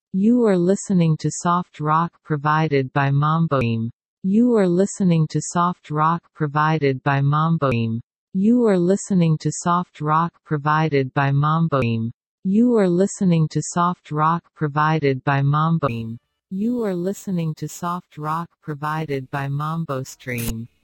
You are listening to soft rock provided by Mamboim. You are listening to soft rock provided by Mamboim. You are listening to soft rock provided by Mamboim. You are listening to soft rock provided by Mamboim. You are listening to soft rock provided by MamboStream.